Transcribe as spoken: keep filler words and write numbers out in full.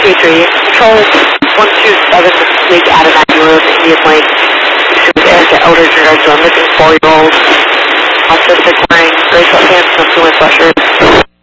P three, control one two seven, Lake Abenaki Road, Indian Lake. This is Erica Eldridge regards to a missing four-year-old. Autistic wearing gray sweatpants and a fluid sweatshirt.